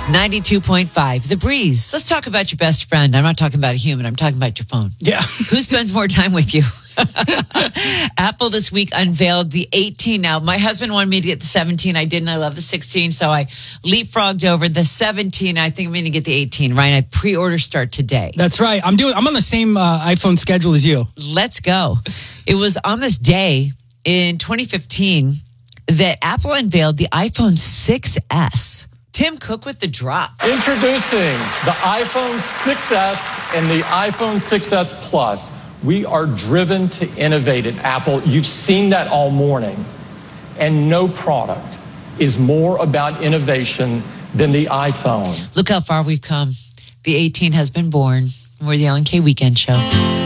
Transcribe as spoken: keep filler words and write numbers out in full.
ninety-two point five, The Breeze. Let's talk about your best friend. I'm not talking about a human. I'm talking about your phone. Yeah. Who spends more time with you? Apple this week unveiled the eighteen. Now, my husband wanted me to get the seventeen. I didn't. I love the sixteen, so I leapfrogged over the seventeen. I think I'm going to get the eighteen, right? I pre-order start today. That's right. I'm doing. I'm on the same uh, iPhone schedule as you. Let's go. It was on this day in twenty fifteen that Apple unveiled the iPhone six S. Tim Cook with the drop. Introducing the iPhone six S and the iPhone six S Plus. We are driven to innovate at Apple. You've seen that all morning. And no product is more about innovation than the iPhone. Look how far we've come. The eighteen has been born. We're the Ellen K Weekend Show.